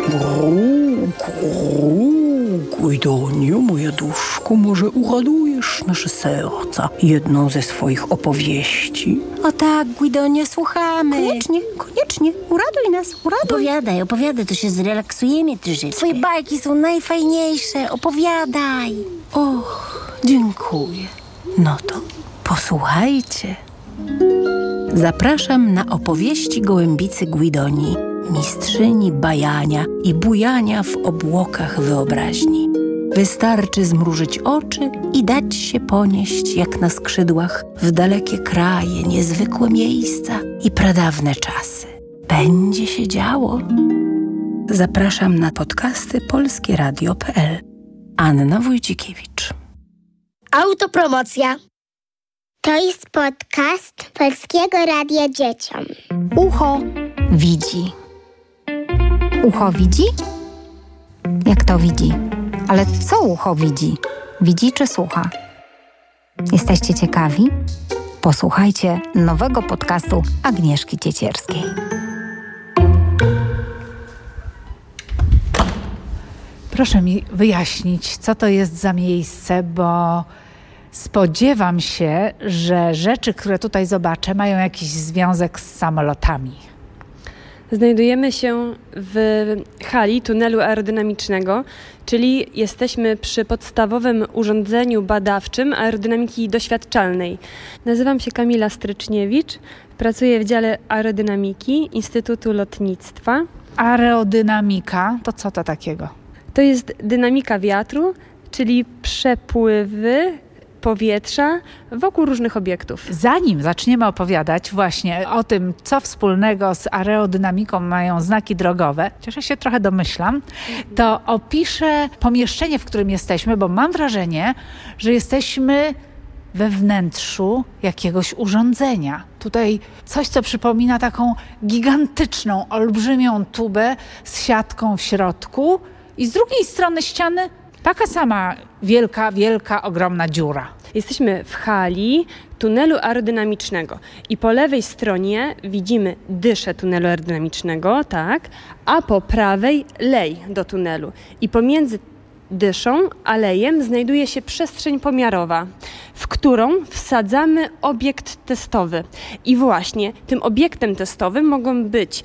Guidoniu, moja duszko, może uradujesz nasze serca jedną ze swoich opowieści? O tak, Guidonie, słuchamy. Koniecznie. Uraduj nas, Opowiadaj, to się zrelaksujemy troszeczkę. Twoje bajki są najfajniejsze, opowiadaj. Och, dziękuję. No to posłuchajcie. Zapraszam na opowieści gołębicy Guidonii, mistrzyni bajania i bujania w obłokach wyobraźni. Wystarczy zmrużyć oczy i dać się ponieść jak na skrzydłach w dalekie kraje, niezwykłe miejsca i pradawne czasy. Będzie się działo. Zapraszam na podcasty polskieradio.pl. Anna Wójcikiewicz. Autopromocja. To jest podcast Polskiego Radia Dzieciom. Ucho widzi. Ucho widzi? Jak to widzi? Ale co ucho widzi? Widzi czy słucha? Jesteście ciekawi? Posłuchajcie nowego podcastu Agnieszki Ciecierskiej. Proszę mi wyjaśnić, co to jest za miejsce, bo spodziewam się, że rzeczy, które tutaj zobaczę, mają jakiś związek z samolotami. Znajdujemy się w hali tunelu aerodynamicznego, czyli jesteśmy przy podstawowym urządzeniu badawczym aerodynamiki doświadczalnej. Nazywam się Kamila Stryczniewicz, pracuję w dziale aerodynamiki Instytutu Lotnictwa. Aerodynamika, to co to takiego? To jest dynamika wiatru, czyli przepływy powietrza wokół różnych obiektów. Zanim zaczniemy opowiadać właśnie o tym, co wspólnego z aerodynamiką mają znaki drogowe, chociaż ja się trochę domyślam, to opiszę pomieszczenie, w którym jesteśmy, bo mam wrażenie, że jesteśmy we wnętrzu jakiegoś urządzenia. Tutaj coś, co przypomina taką gigantyczną, olbrzymią tubę z siatką w środku i z drugiej strony ściany taka sama wielka, ogromna dziura. Jesteśmy w hali tunelu aerodynamicznego i po lewej stronie widzimy dyszę tunelu aerodynamicznego, tak, a po prawej lej do tunelu. I pomiędzy dyszą a lejem znajduje się przestrzeń pomiarowa, w którą wsadzamy obiekt testowy. I właśnie tym obiektem testowym mogą być